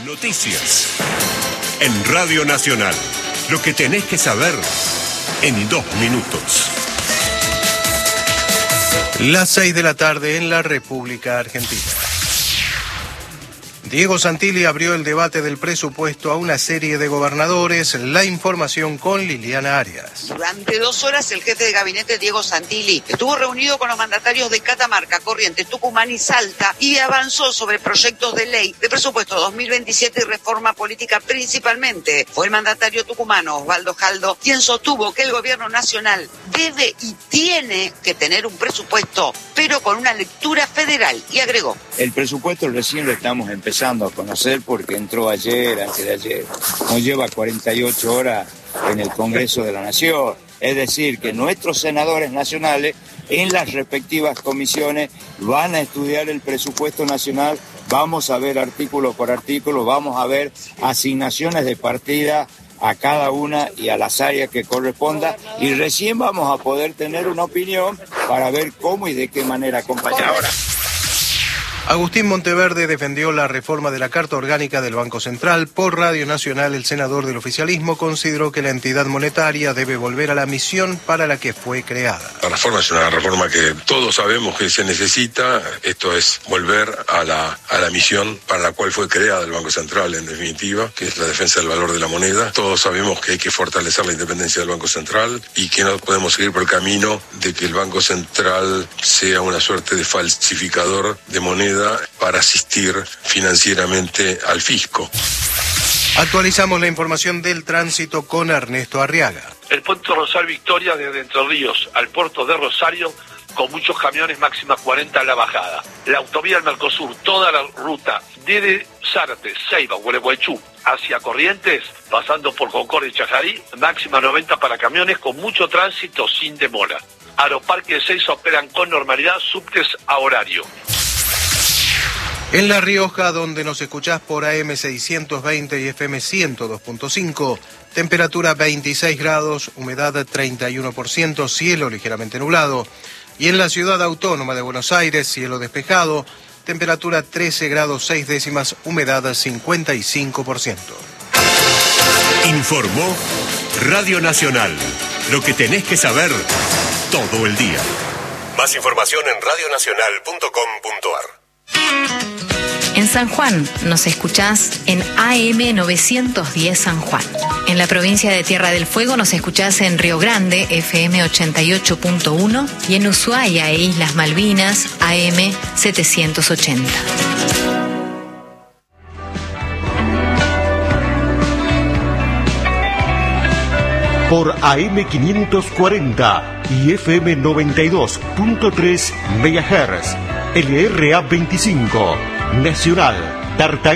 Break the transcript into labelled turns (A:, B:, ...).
A: Noticias. En Radio Nacional. Lo que tenés que saber en 2 minutos.
B: Las 6 de la tarde en la República Argentina. Diego Santilli abrió el debate del presupuesto a una serie de gobernadores. La información con Liliana Arias.
C: Durante 2 horas el jefe de gabinete Diego Santilli estuvo reunido con los mandatarios de Catamarca, Corrientes, Tucumán y Salta y avanzó sobre proyectos de ley de presupuesto 2027 y reforma política principalmente. Fue el mandatario tucumano Osvaldo Jaldo quien sostuvo que el gobierno nacional debe y tiene que tener un presupuesto, pero con una lectura federal, y agregó:
D: el presupuesto recién lo estamos empezando a conocer porque entró ayer, antes de ayer. No lleva 48 horas en el Congreso de la Nación. Es decir, que nuestros senadores nacionales en las respectivas comisiones van a estudiar el presupuesto nacional, vamos a ver artículo por artículo, vamos a ver asignaciones de partida a cada una y a las áreas que corresponda, y recién vamos a poder tener una opinión para ver cómo y de qué manera acompañar. Ahora,
B: Agustín Monteverde defendió la reforma de la Carta Orgánica del Banco Central. Por Radio Nacional, el senador del oficialismo consideró que la entidad monetaria debe volver a la misión para la que fue creada.
E: La reforma es una reforma que todos sabemos que se necesita. Esto es volver a la misión para la cual fue creada el Banco Central, en definitiva, que es la defensa del valor de la moneda. Todos sabemos que hay que fortalecer la independencia del Banco Central y que no podemos seguir por el camino de que el Banco Central sea una suerte de falsificador de moneda para asistir financieramente al fisco.
B: Actualizamos la información del tránsito con Ernesto Arriaga.
F: El puente Rosario Victoria desde Entre Ríos al puerto de Rosario, con muchos camiones, máxima 40 a la bajada. La autovía del Mercosur, toda la ruta desde Zárate, Ceiba, Gualeguaychú hacia Corrientes, pasando por Concordia y Chajarí, máxima 90 para camiones, con mucho tránsito sin demora. Aeroparque de Seiza operan con normalidad, subtes a horario.
B: En La Rioja, donde nos escuchás por AM 620 y FM 102.5, temperatura 26 grados, humedad 31%, cielo ligeramente nublado. Y en la ciudad autónoma de Buenos Aires, cielo despejado, temperatura 13 grados 6 décimas, humedad 55%.
A: Informó Radio Nacional. Lo que tenés que saber todo el día. Más información en radionacional.com.ar.
G: En San Juan nos escuchás en AM 910 San Juan. En la provincia de Tierra del Fuego nos escuchás en Río Grande, FM 88.1, y en Ushuaia e Islas Malvinas, AM 780.
H: Por AM 540 y FM 92.3 MHz, LRA 25, Nacional, Tartagal.